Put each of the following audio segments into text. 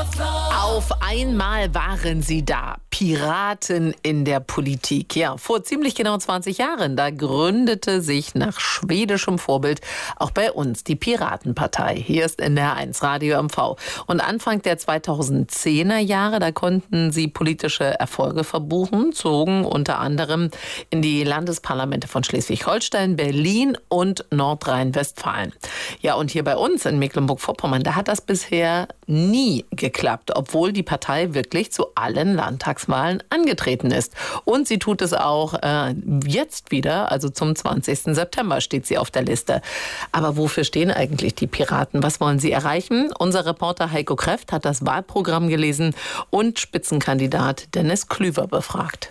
Auf einmal waren sie da. Piraten in der Politik. Ja, vor ziemlich genau 20 Jahren, da gründete sich nach schwedischem Vorbild auch bei uns die Piratenpartei. Hier ist NDR 1 Radio MV. Und Anfang der 2010er Jahre, da konnten sie politische Erfolge verbuchen, zogen unter anderem in die Landesparlamente von Schleswig-Holstein, Berlin und Nordrhein-Westfalen. Ja, und hier bei uns in Mecklenburg-Vorpommern, da hat das bisher nie geklappt, obwohl die Partei wirklich zu allen Landtagswahlen angetreten ist. Und sie tut es auch jetzt wieder, also zum 20. September steht sie auf der Liste. Aber wofür stehen eigentlich die Piraten? Was wollen sie erreichen? Unser Reporter Heiko Kreft hat das Wahlprogramm gelesen und Spitzenkandidat Dennis Klüver befragt.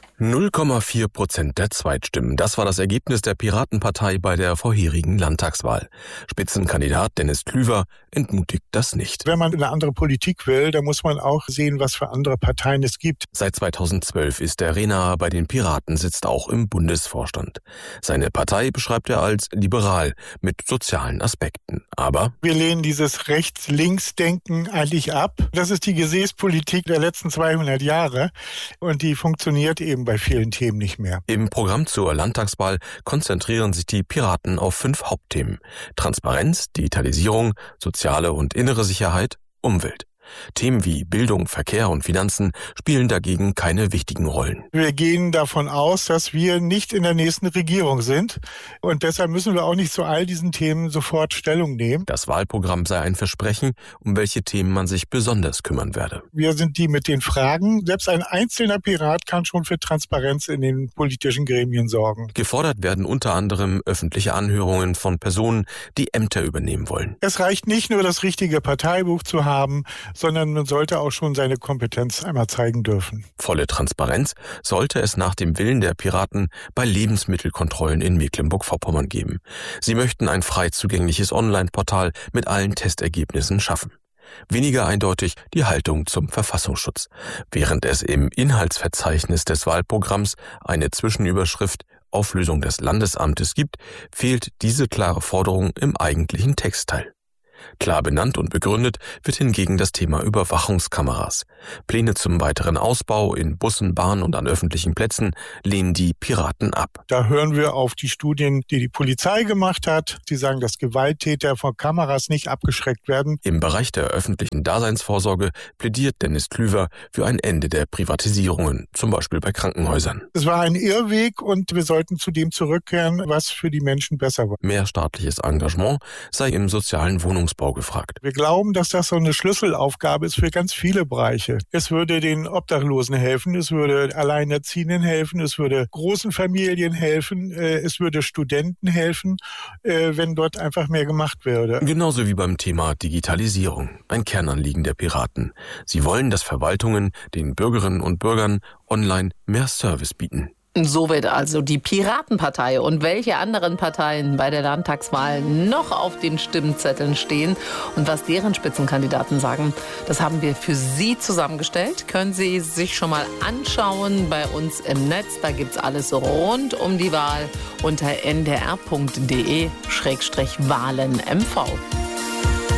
0,4% der Zweitstimmen. Das war das Ergebnis der Piratenpartei bei der vorherigen Landtagswahl. Spitzenkandidat Dennis Klüver entmutigt das nicht. Wenn man eine andere Politik will, dann muss man auch sehen, was für andere Parteien es gibt. Seit 2012 ist er Renaer bei den Piraten, sitzt auch im Bundesvorstand. Seine Partei beschreibt er als liberal mit sozialen Aspekten. Aber wir lehnen dieses Rechts-Links-Denken eigentlich ab. Das ist die Gesäßpolitik der letzten 200 Jahre und die funktioniert eben bei vielen Themen nicht mehr. Im Programm zur Landtagswahl konzentrieren sich die Piraten auf 5 Hauptthemen: Transparenz, Digitalisierung, soziale und innere Sicherheit, Umwelt. Themen wie Bildung, Verkehr und Finanzen spielen dagegen keine wichtigen Rollen. Wir gehen davon aus, dass wir nicht in der nächsten Regierung sind und deshalb müssen wir auch nicht zu all diesen Themen sofort Stellung nehmen. Das Wahlprogramm sei ein Versprechen, um welche Themen man sich besonders kümmern werde. Wir sind die mit den Fragen. Selbst ein einzelner Pirat kann schon für Transparenz in den politischen Gremien sorgen. Gefordert werden unter anderem öffentliche Anhörungen von Personen, die Ämter übernehmen wollen. Es reicht nicht nur, das richtige Parteibuch zu haben, sondern man sollte auch schon seine Kompetenz einmal zeigen dürfen. Volle Transparenz sollte es nach dem Willen der Piraten bei Lebensmittelkontrollen in Mecklenburg-Vorpommern geben. Sie möchten ein frei zugängliches Online-Portal mit allen Testergebnissen schaffen. Weniger eindeutig die Haltung zum Verfassungsschutz. Während es im Inhaltsverzeichnis des Wahlprogramms eine Zwischenüberschrift Auflösung des Landesamtes gibt, fehlt diese klare Forderung im eigentlichen Textteil. Klar benannt und begründet wird hingegen das Thema Überwachungskameras. Pläne zum weiteren Ausbau in Bussen, Bahnen und an öffentlichen Plätzen lehnen die Piraten ab. Da hören wir auf die Studien, die die Polizei gemacht hat. Sie sagen, dass Gewalttäter von Kameras nicht abgeschreckt werden. Im Bereich der öffentlichen Daseinsvorsorge plädiert Dennis Klüver für ein Ende der Privatisierungen, zum Beispiel bei Krankenhäusern. Es war ein Irrweg und wir sollten zu dem zurückkehren, was für die Menschen besser war. Mehr staatliches Engagement sei im sozialen Wohnungsbau gefragt. Wir glauben, dass das so eine Schlüsselaufgabe ist für ganz viele Bereiche. Es würde den Obdachlosen helfen, es würde Alleinerziehenden helfen, es würde großen Familien helfen, es würde Studenten helfen, wenn dort einfach mehr gemacht würde. Genauso wie beim Thema Digitalisierung, ein Kernanliegen der Piraten. Sie wollen, dass Verwaltungen den Bürgerinnen und Bürgern online mehr Service bieten. So wird also die Piratenpartei und welche anderen Parteien bei der Landtagswahl noch auf den Stimmzetteln stehen und was deren Spitzenkandidaten sagen, das haben wir für Sie zusammengestellt. Können Sie sich schon mal anschauen bei uns im Netz. Da gibt's alles rund um die Wahl unter ndr.de/wahlenmv.